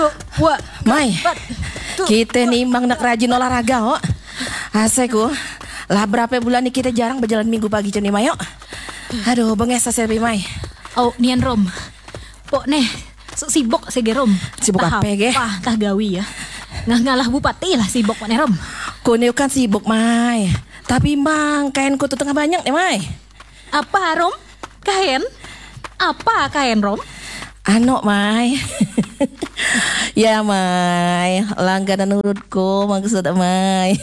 Wah, Mai, kita nih emang nak rajin olahraga, oh. Aseku, lah berapa bulan nih kita jarang berjalan minggu pagi nih, Mai, yuk. Aduh, bengesa saya Mai. oh nian Rom. Pok neh, sibuk sege Rom. Sibuk apa ge? Tah gawi ya. Ngalah bupati lah sibuk nih Rom. Kau kan sibuk, Mai. Tapi mang, kain ku tuh tengah banyak nih, Mai. Apa Rom? Kain? Apa kain Rom? Ano, Mai. Ya, Mai. Langganan urutku, maksud Mai.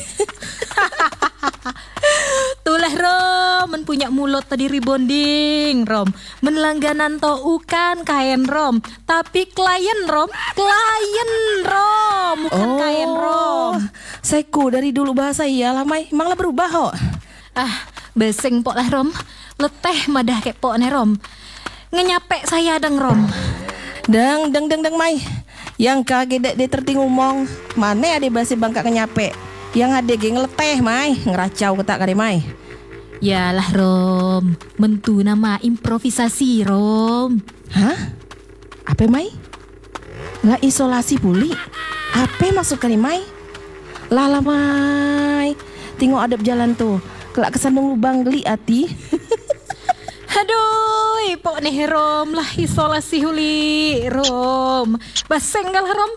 Tulah Rom, men punya mulut tadi rebonding Rom. Men langganan to ukan kain Rom, tapi klien Rom, bukan kain Rom. Seku dari dulu bahasa iyalah, Mai. Emang lah berubah, ho. Besing pok lah Rom. Leteh madah kek pok nih Rom. Ngenyape saya deng Rom. Deng, Mai. Yang kaget dek terting ngomong. Mana ada basi bangka kenyape. Yang ada geng leteh, Mai. Ngeracau ketak kali, Mai. Yalah Rom, mentu nama improvisasi Rom. Hah? Apa, Mai? Lah isolasi puli. Apa maksud kali, Mai? Lala, Mai. Tengok adab jalan tuh. Kelak kesandung lubang geli hati. Aduh, pok nih Rom lah isolasi huli Rom. Baseng galah Rom.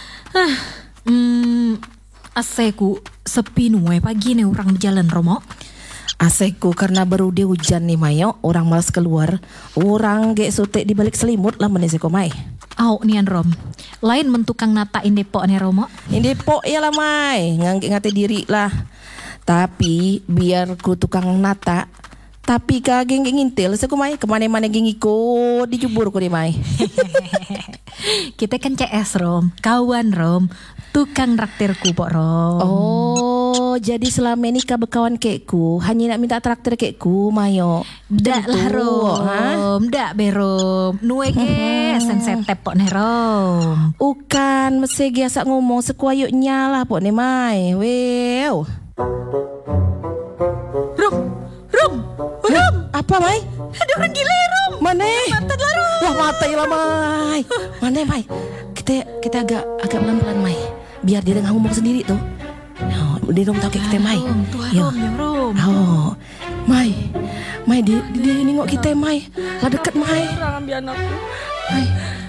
Aseku sepi nuwe pagi nih orang berjalan Romo. Aseku karena baru dia hujan nih Mayo, orang malas keluar. Orang gek sotek di balik selimut lah menisiko Mai. Au nian Rom. Lain mentukang natain depok nih Romo. Ini depok ya lah Mai, ngate diri lah. Tapi biar ku tukang nata. Tapi kageng ngintil seku Mai, kemana-mana geng ikut dijubur ku di Mai. Kita kan CS Rom, kawan Rom, tukang raktirku pok Rom. Oh, jadi selama ini kau berkawan kekku, hanya nak minta traktir kekku Mayo. Dak lah Rom, dak berom, nuwe ke sensetep pok nih Rom. Ukan, mesti biasa ngomong sekuayuknya lah pok nih Mai. Wew. Rom, apa Mai? ada orang gila Rom. Mana? Mata lah Rom. Wah mata lah Mai. Mana Mai? Kita agak pelan-pelan Mai. Biar dia dengar ngomong sendiri tuh. Oh, dia dong tahu kita Mai. Rom. Oh, Mai dia nengok kita Mai. Lah dekat Mai. Orang ambil anakku. Mai.